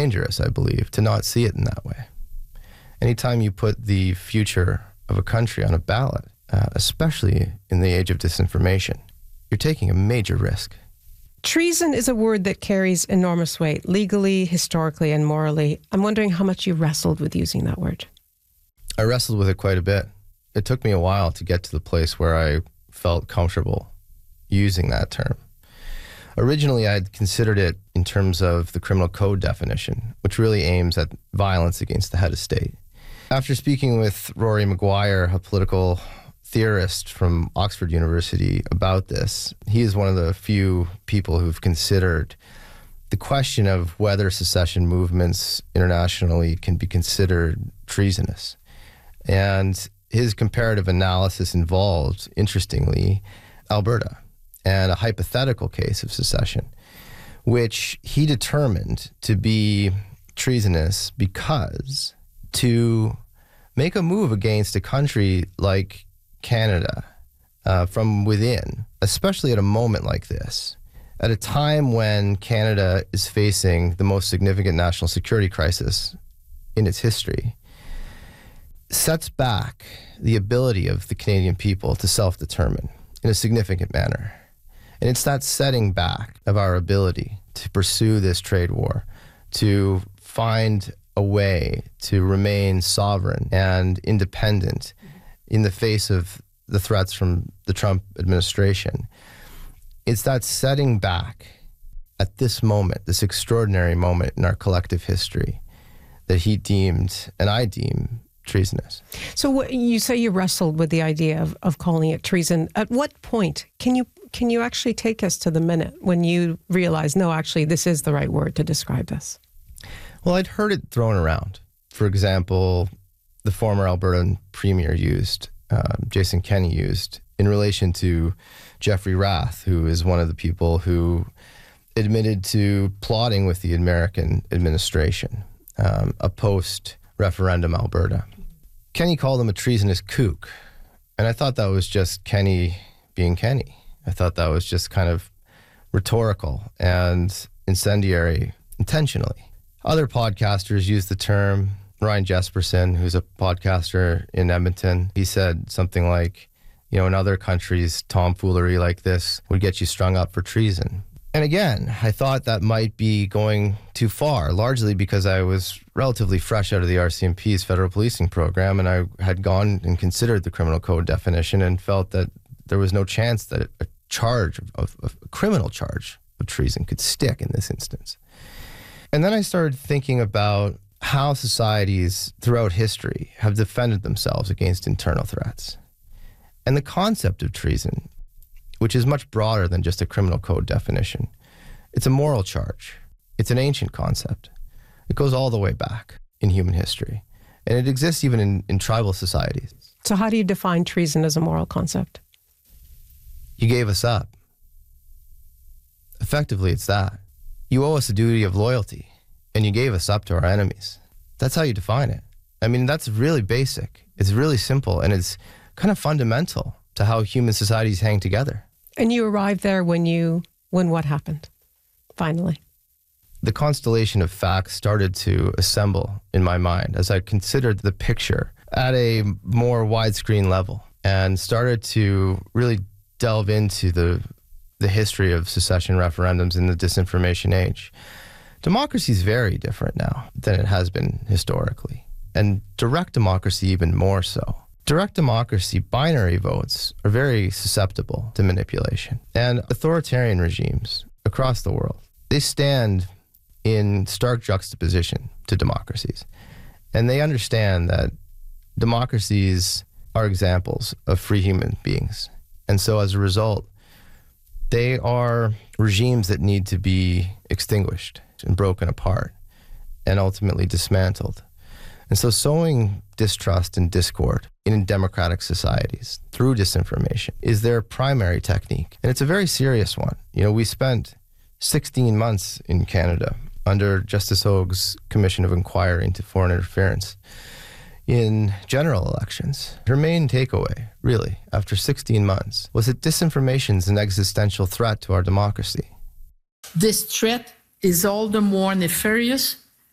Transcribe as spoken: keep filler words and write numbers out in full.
dangerous, I believe, to not see it in that way. Anytime you put the future of a country on a ballot, uh, especially in the age of disinformation, you're taking a major risk. Treason is a word that carries enormous weight, legally, historically, and morally. I'm wondering how much you wrestled with using that word. I wrestled with it quite a bit. It took me a while to get to the place where I felt comfortable using that term. Originally, I had considered it in terms of the criminal code definition, which really aims at violence against the head of state. After speaking with Rory Maguire, a political theorist from Oxford University, about this, he is one of the few people who've considered the question of whether secession movements internationally can be considered treasonous. And his comparative analysis involved, interestingly, Alberta and a hypothetical case of secession, which he determined to be treasonous because to make a move against a country like Canada uh, from within, especially at a moment like this, at a time when Canada is facing the most significant national security crisis in its history, sets back the ability of the Canadian people to self-determine in a significant manner. And it's that setting back of our ability to pursue this trade war, to find a way to remain sovereign and independent in the face of the threats from the Trump administration. It's that setting back at this moment, this extraordinary moment in our collective history, that he deemed, and I deem, treasonous. So what, you say you wrestled with the idea of, of calling it treason. At what point can you can you actually take us to the minute when you realize, no, actually, this is the right word to describe this? Well, I'd heard it thrown around. For example, the former Albertan premier used, uh, Jason Kenney used, in relation to Jeffrey Rath, who is one of the people who admitted to plotting with the American administration, um, a post-referendum Alberta. Kenney called him a treasonous kook, and I thought that was just Kenney being Kenney. I thought that was just kind of rhetorical and incendiary intentionally. Other podcasters used the term. Ryan Jesperson, who's a podcaster in Edmonton, he said something like, you know, in other countries, tomfoolery like this would get you strung up for treason. And again, I thought that might be going too far, largely because I was relatively fresh out of the R C M P's federal policing program, and I had gone and considered the criminal code definition and felt that there was no chance that a charge, of, of, of a criminal charge of treason could stick in this instance. And then I started thinking about how societies throughout history have defended themselves against internal threats. And the concept of treason, which is much broader than just a criminal code definition, it's a moral charge. It's an ancient concept. It goes all the way back in human history. And it exists even in, in tribal societies. So how do you define treason as a moral concept? You gave us up. Effectively, it's that. You owe us a duty of loyalty, and you gave us up to our enemies. That's how you define it. I mean, that's really basic. It's really simple, and it's kind of fundamental to how human societies hang together. And you arrived there when you, when what happened, finally? The constellation of facts started to assemble in my mind as I considered the picture at a more widescreen level and started to really delve into the the history of secession referendums in the disinformation age. Democracy is very different now than it has been historically, and direct democracy even more so. Direct democracy, binary votes, are very susceptible to manipulation. And authoritarian regimes across the world, they stand in stark juxtaposition to democracies. And they understand that democracies are examples of free human beings. And so as a result, they are regimes that need to be extinguished and broken apart and ultimately dismantled. And so sowing distrust and discord in democratic societies through disinformation is their primary technique. And it's a very serious one. You know, we spent sixteen months in Canada under Justice Hogue's Commission of Inquiry into Foreign Interference in general elections. Her main takeaway, really, after sixteen months, was that disinformation is an existential threat to our democracy. This threat is all the more nefarious